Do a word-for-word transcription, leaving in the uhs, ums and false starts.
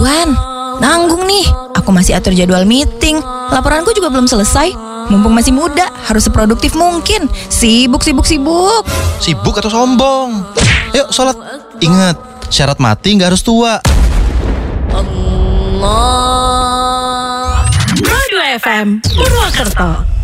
Wan, nanggung nih. Aku masih atur jadwal meeting. Laporanku juga belum selesai. Mumpung masih muda, harus seproduktif mungkin. Sibuk, sibuk, sibuk. Sibuk atau sombong? Yuk sholat. Ingat, syarat mati nggak harus tua. Allah. Pro dua F M Purwokerto.